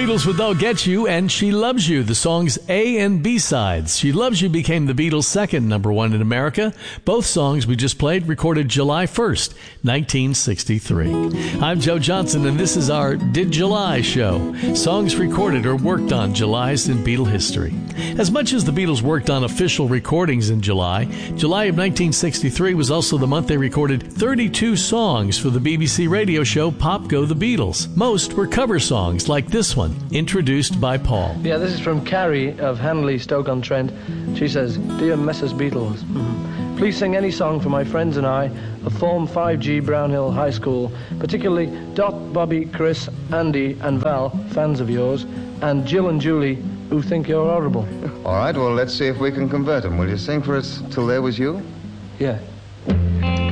Beatles with They'll Get You and She Loves You, the song's A and B sides. She Loves You became the Beatles' second number one in America. Both songs we just played recorded July 1st, 1963. I'm Joe Johnson, and this is our Did July show. Songs recorded or worked on Julys in Beatle history. As much as the Beatles worked on official recordings in July of 1963 was also the month they recorded 32 songs for the BBC radio show Pop Go the Beatles. Most were cover songs like this one, introduced by Paul. Yeah, this is from Carrie of Hanley, Stoke-on-Trent. She says, "Dear Mrs. Beatles, please sing any song for my friends and I of Form 5G Brownhill High School, particularly Dot, Bobby, Chris, Andy and Val, fans of yours, and Jill and Julie, who think you're horrible." All right, well, let's see if we can convert them. Will you sing for us Till There Was You? Yeah.